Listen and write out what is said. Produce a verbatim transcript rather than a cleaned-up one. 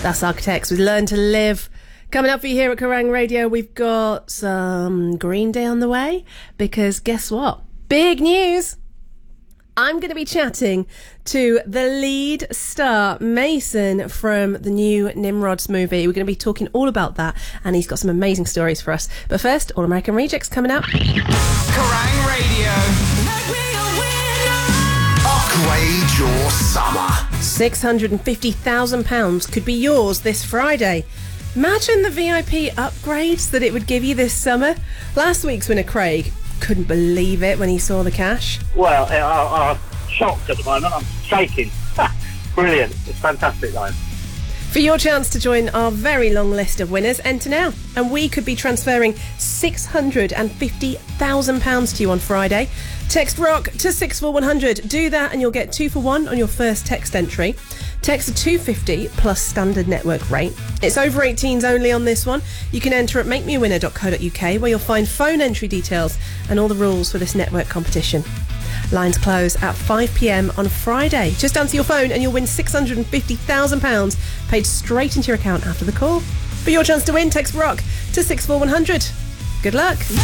That's Architects with Learn to Live. Coming up for you here at Kerrang Radio, we've got some Green Day on the way, because guess what? Big news! I'm going to be chatting to the lead star, Mason, from the new Nimrods movie. We're going to be talking all about that, and he's got some amazing stories for us. But first, All American Rejects coming up. Kerrang Radio. Upgrade your summer. six hundred fifty thousand pounds could be yours this Friday. Imagine the V I P upgrades that it would give you this summer. Last week's winner, Craig, couldn't believe it when he saw the cash. Well, I, I'm shocked at the moment. I'm shaking. Brilliant. It's fantastic, though. For your chance to join our very long list of winners, enter now. And we could be transferring six hundred fifty thousand pounds to you on Friday. Text ROCK to six four one hundred. Do that and you'll get two for one on your first text entry. Text to two fifty plus standard network rate. It's over eighteens only on this one. You can enter at make me a winner dot co dot uk, where you'll find phone entry details and all the rules for this network competition. Lines close at five p.m. on Friday. Just answer your phone and you'll win six hundred fifty thousand pounds paid straight into your account after the call. For your chance to win, text ROCK to six four one hundred. Good luck.